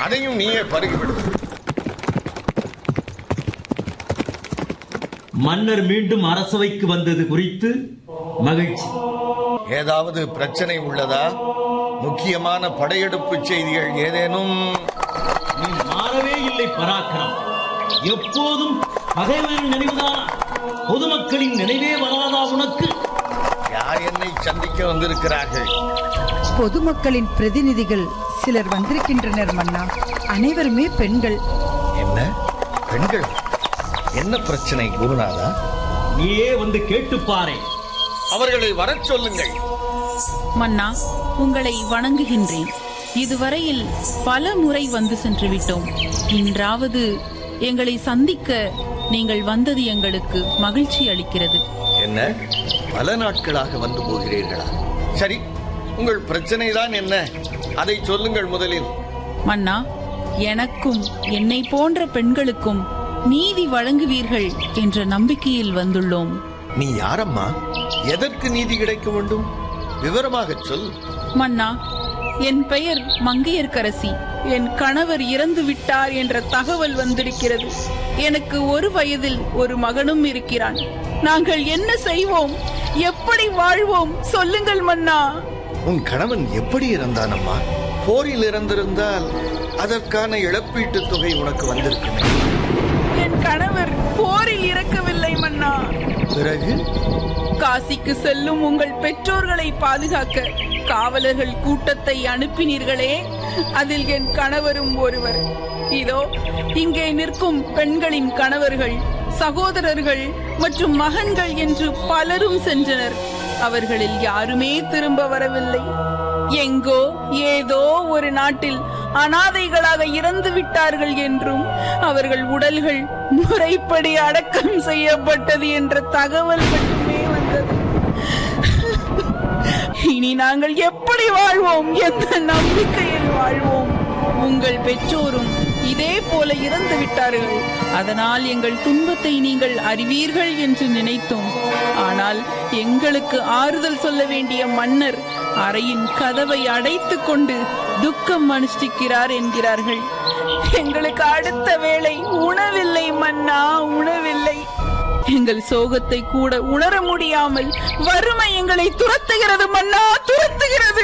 அதையும் நீயே பருகிவிடு. மன்னர் மீண்டும் அரசவைக்கு வந்தது குறித்து மகிழ்ச்சி. ஏதாவது பிரச்சனை உள்ளதா? முக்கியமான படையெடுப்பு செய்திகள் ஏதேனும்? நீ மாறவே இல்லை பராக்கிரம். எப்போதும் பகைவரின் நினைவுதான். பொதுமக்களின் நினைவே வராதா உனக்கு? யார் என்னை சந்திக்க வந்திருக்கிறார்கள்? பொதுமக்களின் பிரதிநிதிகள் சிலர் வந்திருக்கின்றனர் மன்னா. அனைவருமே பெண்கள். என்ன பெண்கள்? என்ன பிரச்சனை குருநாதா? நீயே வந்து கேட்டுப்பாரே. அவர்களை வரச் சொல்லுங்கள். மன்னா, உங்களை வணங்குகின்றேன். இதுவரையில் பல முறை வந்து சென்று விட்டோம். இன்றாவது எங்களை சந்திக்க நீங்கள் வந்தது எங்களுக்கு மகிழ்ச்சி அளிக்கிறது. என்ன பல நாட்களாக வந்து போகிறீர்களா? சரி, உங்கள் பிரச்சனை தான் என்ன? அதை சொல்லுங்கள் முதலில். மன்னா, எனக்கும் என்னை போன்ற பெண்களுக்கும் நீதி வழங்குவீர்கள் என்ற நம்பிக்கையில் வந்துள்ளோம். நீ யாரம்மா? எதற்கு நீதி கிடைக்க வேண்டும்? விவரமாக சொல். மன்னா, என் பெயர் மங்கையர்க்கரசி. என் கணவர் இறந்து விட்டார் என்ற தகவல் வந்திருக்கிறது. எனக்கு 1 வயதில் ஒரு மகனும் இருக்கிறான். நாங்கள் என்ன செய்வோம்? எப்படி வாழ்வோம்? சொல்லுங்கள் மன்னா. உன் கணவன் எப்படி இறந்தானம்மா? போரில் இறந்திருந்தால் அதற்கான இழப்பீட்டு தொகை உனக்கு வந்திருக்குமே. என் கணவர் போரில் இறக்கவில்லை மன்னா. பிறகு? காசிக்கு செல்லும் உங்கள் பெற்றோர்களை பாதுகாக்க காவலர்கள் கூட்டத்தை அனுப்பினீர்களே, அதில் என் கணவரும் ஒருவர். இதோ இங்கே நிற்கும் பெண்களின் கணவர்கள், சகோதரர்கள் மற்றும் மகன்கள் என்று பலரும் சென்றனர். அவர்களில் யாருமே திரும்ப வரவில்லை. எங்கோ ஏதோ ஒரு நாட்டில் அனாதைகளாக இறந்து விட்டார்கள் என்றும் அவர்கள் உடல்கள் முறைப்படி அடக்கம் செய்யப்பட்டது என்ற தகவல் மட்டுமே வந்தது. இனி நாங்கள் எப்படி வாழ்வோம்? எந்த நம்பிக்கையில் வாழ்வோம்? உங்கள் பெற்றோரும் இதே போல இறந்து விட்டார்கள். அதனால் எங்கள் துன்பத்தை நீங்கள் அறிவீர்கள் என்று நினைத்தோம். ஆனால் எங்களுக்கு ஆறுதல் சொல்ல வேண்டிய மன்னர் அறையின் கதவை அடைத்துக் கொண்டு துக்கம் அனுஷ்டிக்கிறார் என்கிறார்கள். எங்களுக்கு அடுத்த வேளை உணவில்லை மன்னா, உணவில்லை. எங்கள் சோகத்தை கூட உணர முடியாமல் வறுமை எங்களை துரத்துகிறது மன்னா, துரத்துகிறது.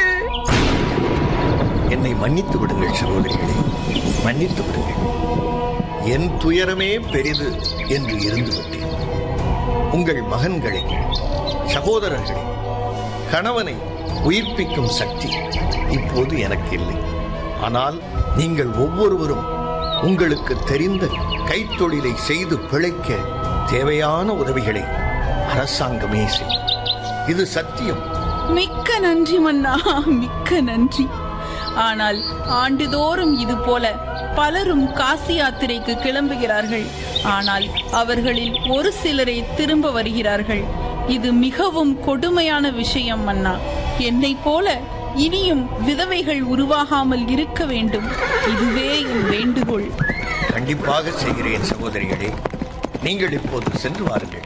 என்னை மன்னித்து விடுங்கள் சகோதரிகளே, மன்னித்து விடுங்கள். என் துயரமே பெரிது என்று இருந்து விட்டேன். உங்கள் மகன்களை, சகோதரர்களை, கணவனை உயிர்ப்பிக்கும் சக்தி இப்போது எனக்கு இல்லை. ஆனால் நீங்கள் ஒவ்வொருவரும் உங்களுக்கு தெரிந்த கைத்தொழிலை செய்து பிழைக்க தேவையான உதவிகளை அரசாங்கமே செய்யும். இது சத்தியம். மிக்க நன்றி மன்னா, மிக்க நன்றி. ஆனால் ஆண்டுதோறும் இது போல பலரும் காசி யாத்திரைக்கு கிளம்புகிறார்கள். ஆனால் அவர்களில் ஒரு சிலரே திரும்ப வருகிறார்கள். இது மிகவும் கொடுமையான விஷயம் மன்னா. என்னை போல இனியும் விதவைகள் உருவாகாமல் இருக்க வேண்டும். இதுவே என் வேண்டுகோள். கண்டிப்பாக செய்கிறேன் சகோதரிகளே. நீங்கள் இப்போது சென்று வாருங்கள்.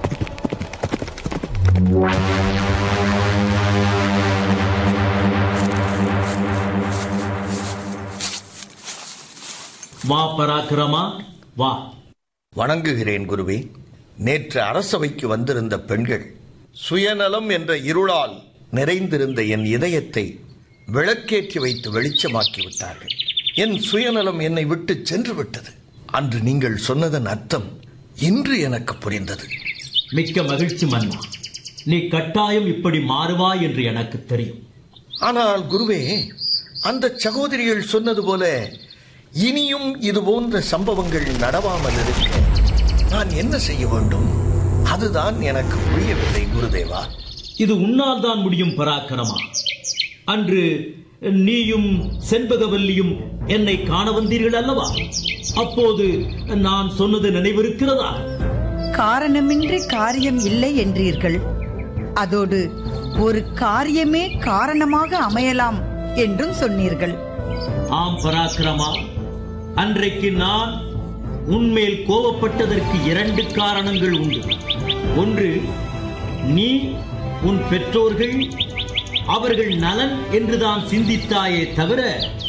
வா பராக்கிரமா, வா. வணங்குகிறேன் குருவே. நேற்று அரசவைக்கு வந்திருந்த பெண்கள் சுயநலம் என்ற இருளால் நிறைந்திருந்த என் இதயத்தை விளக்கேற்றி வைத்து வெளிச்சமாக்கி விட்டார்கள். என் சுயநலம் என்னை விட்டு சென்று விட்டது. அன்று நீங்கள் சொன்னதன் அர்த்தம் இன்று எனக்கு புரிந்தது. மிக்க மகிழ்ச்சி மன்னா. நீ கட்டாயம் இப்படி மாறுவாய் என்று எனக்கு தெரியும். ஆனால் குருவே, அந்த சகோதரிகள் சொன்னது போல இனியும் இது போன்ற சம்பவங்கள் நடவாமல் இருக்க நான் என்ன செய்ய வேண்டும்? அதுதான் எனக்கு புரியவில்லை குருதேவா. இது உன்னால் தான் முடியும் பராக்கிரமா. அன்று நீயும் செண்பகவல்லியும் என்னை காண வந்தீர்கள் அல்லவா? அப்போது நான் சொன்னது நினைவிருக்கிறதா? காரணமின்றி காரியம் இல்லை என்றீர்கள். அதோடு ஒரு காரியமே காரணமாக அமையலாம் என்றும் சொன்னீர்கள். ஆம் பராக்கிரமா, அன்றைக்கு நான் உன்மேல் கோபப்பட்டதற்கு 2 காரணங்கள் உண்டு. ஒன்று, நீ உன் பெற்றோர்கள் அவர்கள் நலன் என்றுதான் சிந்தித்தாயே தவிர